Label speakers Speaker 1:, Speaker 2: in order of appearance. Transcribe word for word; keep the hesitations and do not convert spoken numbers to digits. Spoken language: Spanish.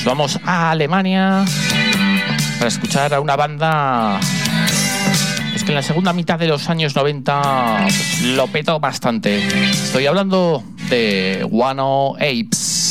Speaker 1: vamos a Alemania para escuchar a una banda pues que en la segunda mitad de los años noventa pues, lo petó bastante. Estoy hablando de Guano Apes.